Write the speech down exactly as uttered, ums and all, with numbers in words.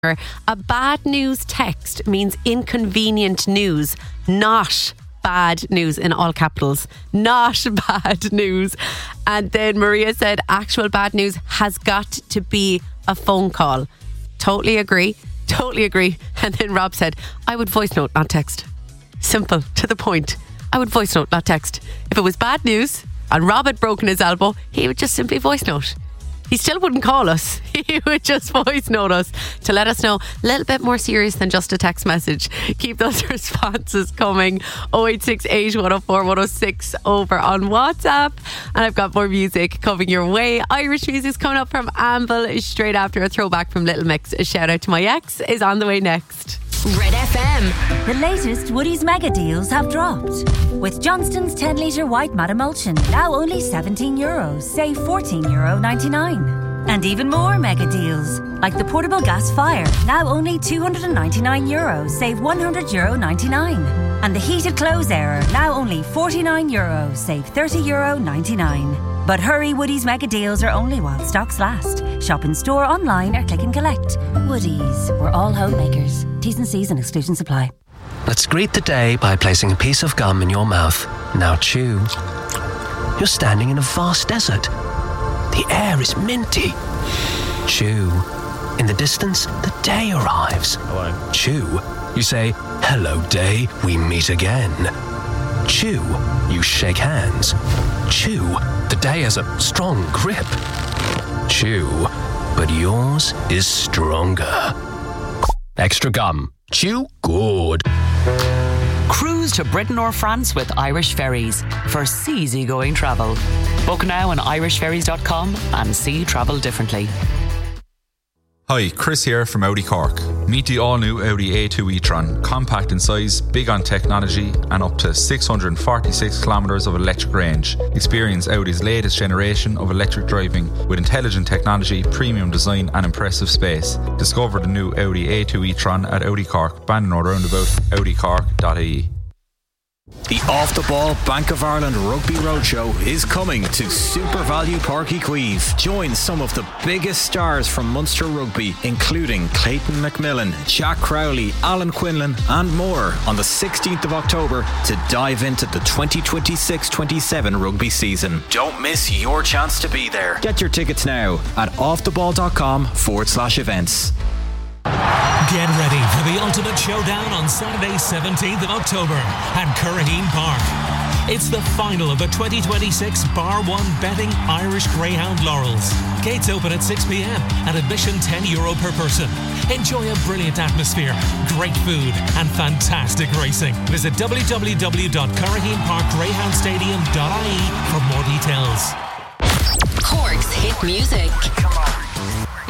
A bad news text means inconvenient news, not bad news, in all capitals. Not bad news. And then Maria said actual bad news has got to be a phone call. Totally agree. Totally agree. And then Rob said, I would voice note, not text. Simple, to the point. I would voice note, not text. If it was bad news and Rob had broken his elbow, he would just simply voice note. He still wouldn't call us. He would just voice note us to let us know a little bit more serious than just a text message. Keep those responses coming. oh eight six eight, one oh four, one oh six over on WhatsApp. And I've got more music coming your way. Irish music's coming up from Anvil straight after a throwback from Little Mix. A shout out to my ex is on the way next. Red F M. The latest Woodies mega deals have dropped. With Johnston's ten litre white matte emulsion, now only seventeen euros, save fourteen euro ninety-nine. And even more mega deals, like the portable gas fire, now only two hundred ninety-nine euros, save one hundred euro ninety-nine. And the heated clothes airer, now only forty-nine euros, save thirty euro ninety-nine. But hurry, Woodies mega deals are only while stocks last. Shop in store, online or click and collect. Woodies, we're all homemakers. T's and C's and exclusions apply. Let's greet the day by placing a piece of gum in your mouth. Now chew. You're standing in a vast desert. The air is minty. Chew. In the distance, the day arrives. Hello. Chew. You say, hello day, we meet again. Chew. You shake hands. Chew. The day has a strong grip. Chew. But yours is stronger. Extra gum. Chew good. Cruise to Britain or France with Irish Ferries for easygoing travel. Book now on irish ferries dot com and see travel differently. Hi, Chris here from Audi Cork. Meet the all-new Audi A two e-tron, compact in size, big on technology and up to six hundred forty-six kilometres of electric range. Experience Audi's latest generation of electric driving with intelligent technology, premium design and impressive space. Discover the new Audi A two e-tron at Audi Cork, Bandon roundabout, audi cork dot I E. The Off the Ball Bank of Ireland Rugby Roadshow is coming to Super Value Park Queeve. Join some of the biggest stars from Munster Rugby, including Clayton McMillan, Jack Crowley, Alan Quinlan, and more on the sixteenth of October to dive into the twenty twenty-six twenty-seven rugby season. Don't miss your chance to be there. Get your tickets now at offtheball.com forward slash events. Get ready for the ultimate showdown on Saturday, seventeenth of October at Curraheen Park. It's the final of the twenty twenty-six Bar one Betting Irish Greyhound Laurels. Gates open at six p.m. and admission ten euro per person. Enjoy a brilliant atmosphere, great food and fantastic racing. Visit w w w dot curraheen park greyhound stadium dot I E for more details. Cork's hit music. Come on.